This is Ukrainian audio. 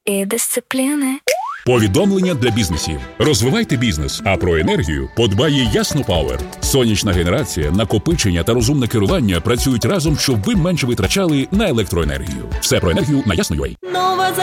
і дисципліни. Повідомлення для бізнесів. Розвивайте бізнес, а про енергію подбає Ясно Пауер. Сонячна генерація, накопичення та розумне керування працюють разом, щоб ви менше витрачали на електроенергію. Все про енергію на Ясно.ua.